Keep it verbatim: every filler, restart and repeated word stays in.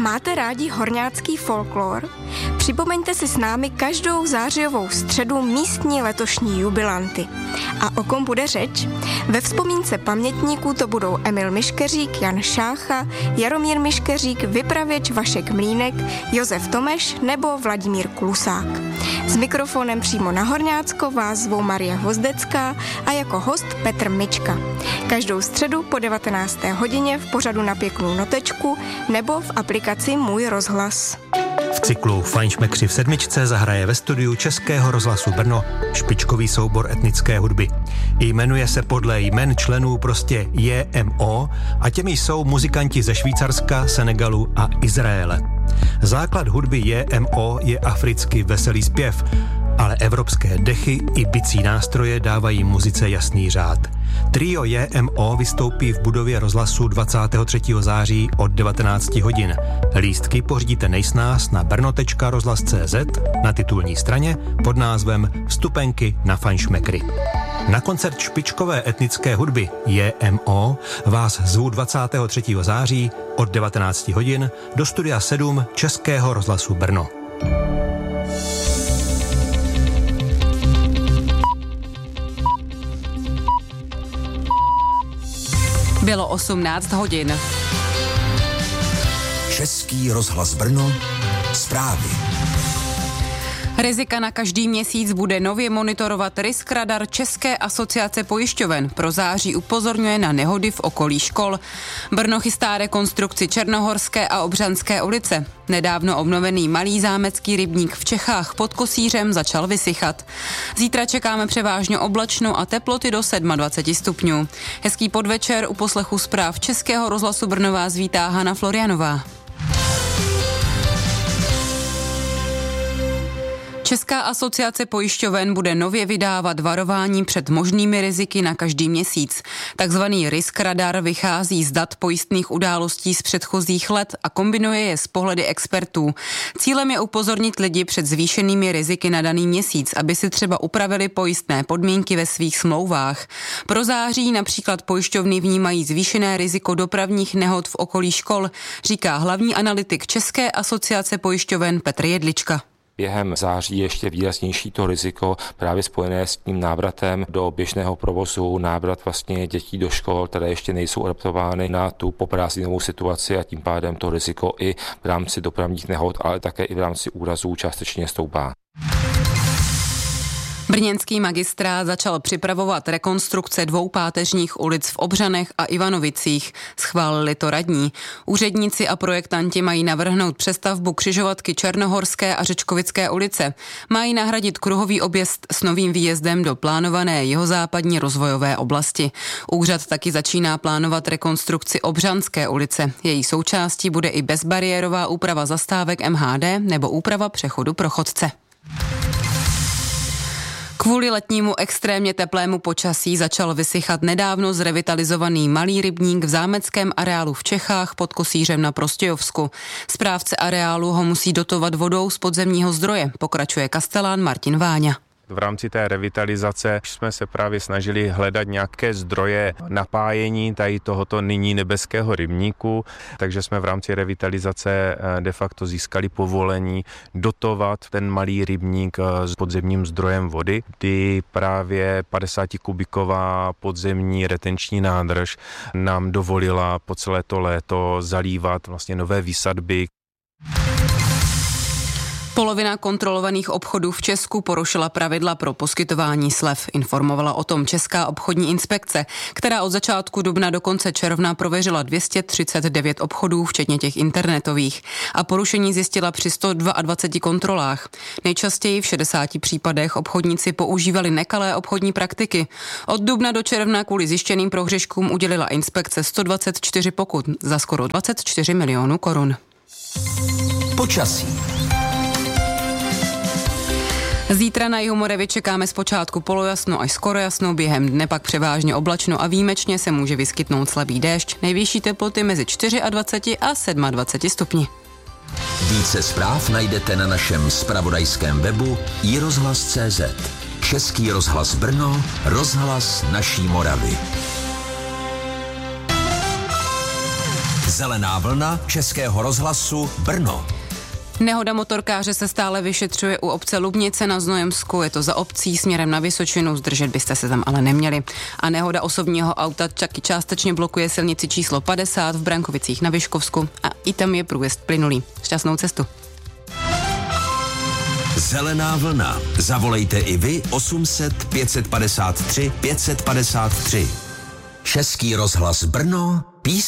Máte rádi horňácký folklor? Připomeňte si s námi každou zářijovou středu místní letošní jubilanty. A o kom bude řeč? Ve vzpomínce pamětníků to budou Emil Miškeřík, Jan Šácha, Jaromír Miškeřík, vypravěč Vašek Mlínek, Josef Tomeš nebo Vladimír Klusák. S mikrofonem přímo na Horňácko vás zvou Marie Hvozdecká a jako host Petr Mička. Každou středu po devatenácté hodině v pořadu Na pěknou notečku nebo v aplikaci Můj rozhlas. V cyklu Fajnšmekři v sedmičce zahraje ve studiu Českého rozhlasu Brno špičkový soubor etnické hudby. Jmenuje se podle jmen členů prostě J M O a těmi jsou muzikanti ze Švýcarska, Senegalu a Izraele. Základ hudby J M O je africký veselý zpěv, ale evropské dechy i bicí nástroje dávají muzice jasný řád. Trio J M O vystoupí v budově rozhlasu dvacátého třetího září od devatenáct hodin. Lístky pořídíte nejsnáz na brno tečka rozhlas tečka cé zet na titulní straně pod názvem Vstupenky na Fajnšmekry. Na koncert špičkové etnické hudby J M O vás zvu dvacátého třetího září od devatenáct hodin do studia sedm Českého rozhlasu Brno. Bylo osmnáct hodin. Český rozhlas Brno, zprávy. Rizika na každý měsíc bude nově monitorovat Risk Radar České asociace pojišťoven. Pro září upozorňuje na nehody v okolí škol. Brno chystá rekonstrukci Černohorské a Obřanské ulice. Nedávno obnovený malý zámecký rybník v Čechách pod Kosířem začal vysychat. Zítra čekáme převážně oblačno a teploty do dvacet sedm stupňů. Hezký podvečer, u poslechu zpráv Českého rozhlasu Brno vás vítá Hana Florianová. Česká asociace pojišťoven bude nově vydávat varování před možnými riziky na každý měsíc. Takzvaný Risk Radar vychází z dat pojistných událostí z předchozích let a kombinuje je s pohledy expertů. Cílem je upozornit lidi před zvýšenými riziky na daný měsíc, aby si třeba upravili pojistné podmínky ve svých smlouvách. Pro září například pojišťovny vnímají zvýšené riziko dopravních nehod v okolí škol, říká hlavní analytik České asociace pojišťoven Petr Jedlička. Během září je ještě výraznější to riziko právě spojené s tím návratem do běžného provozu, návrat vlastně dětí do škol, které ještě nejsou adaptovány na tu poprázdninovou situaci a tím pádem to riziko i v rámci dopravních nehod, ale také i v rámci úrazů částečně stoupá. Brněnský magistrát začal připravovat rekonstrukce dvou páteřních ulic v Obřanech a Ivanovicích. Schválili to radní. Úředníci a projektanti mají navrhnout přestavbu křižovatky Černohorské a Řečkovické ulice. Mají nahradit kruhový objezd s novým výjezdem do plánované jihozápadní rozvojové oblasti. Úřad taky začíná plánovat rekonstrukci Obřanské ulice. Její součástí bude i bezbariérová úprava zastávek M H D nebo úprava přechodu pro chodce. Kvůli letnímu extrémně teplému počasí začal vysychat nedávno zrevitalizovaný malý rybník v zámeckém areálu v Čechách pod Kosířem na Prostějovsku. Správce areálu ho musí dotovat vodou z podzemního zdroje, pokračuje kastelán Martin Váňa. V rámci té revitalizace jsme se právě snažili hledat nějaké zdroje napájení tady tohoto nyní nebeského rybníku, takže jsme v rámci revitalizace de facto získali povolení dotovat ten malý rybník s podzemním zdrojem vody, kdy právě padesáti-kubiková podzemní retenční nádrž nám dovolila po celé to léto zalívat vlastně nové výsadby. Polovina kontrolovaných obchodů v Česku porušila pravidla pro poskytování slev. Informovala o tom Česká obchodní inspekce, která od začátku dubna do konce června prověřila dvě stě třicet devět obchodů, včetně těch internetových. A porušení zjistila při sto dvaceti dvou kontrolách. Nejčastěji v šedesáti případech obchodníci používali nekalé obchodní praktiky. Od dubna do června kvůli zjištěným prohřeškům udělila inspekce sto dvacet čtyři pokut za skoro dvacet čtyři milionů korun. Počasí. Zítra na jihu Moravy čekáme zpočátku polojasno až skoro jasno, během dne pak převážně oblačno a výjimečně se může vyskytnout slabý déšť. Nejvyšší teploty mezi dvaceti čtyřmi a dvaceti sedmi stupni. Více zpráv najdete na našem zpravodajském webu i rozhlas tečka cé zet. Český rozhlas Brno, rozhlas naší Moravy. Zelená vlna Českého rozhlasu Brno. Nehoda motorkáře se stále vyšetřuje u obce Lubnice na Znojemsku, je to za obcí směrem na Vysočinu, zdržet byste se tam ale neměli. A nehoda osobního auta taky částečně blokuje silnici číslo padesát v Brankovicích na Vyškovsku a i tam je průjezd plynulý. Šťastnou cestu. Zelená vlna. Zavolejte i vy osm set pět set padesát tři pět set padesát tři. Český rozhlas Brno